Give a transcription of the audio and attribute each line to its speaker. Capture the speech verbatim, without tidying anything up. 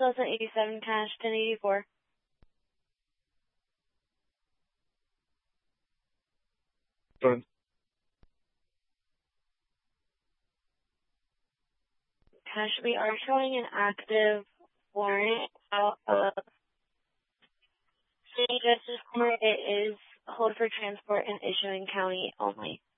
Speaker 1: thousand eighty-seven cash, ten eighty-four.
Speaker 2: Done.
Speaker 1: Cash, we are showing an active warrant out of City Justice Court. It is hold for transport in issuing county only.